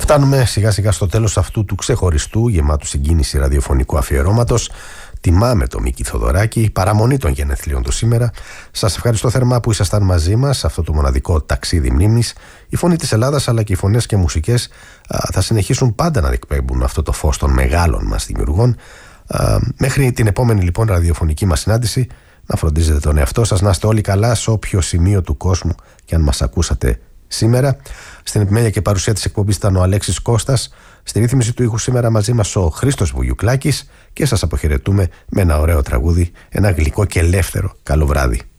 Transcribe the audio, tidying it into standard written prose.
Φτάνουμε σιγά σιγά στο τέλος αυτού του ξεχωριστού, γεμάτου συγκίνηση ραδιοφωνικού αφιερώματος. Τιμάμε το Μίκη Θοδωράκη, παραμονή των γενεθλίων του σήμερα. Σας ευχαριστώ θερμά που ήσασταν μαζί μας σε αυτό το μοναδικό ταξίδι μνήμης. Η φωνή της Ελλάδας αλλά και οι φωνές και μουσικές θα συνεχίσουν πάντα να εκπέμπουν αυτό το φως των μεγάλων μας δημιουργών. Μέχρι την επόμενη λοιπόν ραδιοφωνική μας συνάντηση, να φροντίζετε τον εαυτό σας, να είστε όλοι καλά σε όποιο σημείο του κόσμου και αν μας ακούσατε σήμερα. Στην επιμέλεια και παρουσία της εκπομπής ήταν ο Αλέξης Κώστας. Στη ρύθμιση του ήχου σήμερα μαζί μας ο Χρήστος Βουγιουκλάκης και σας αποχαιρετούμε με ένα ωραίο τραγούδι, ένα γλυκό και ελεύθερο καλό βράδυ.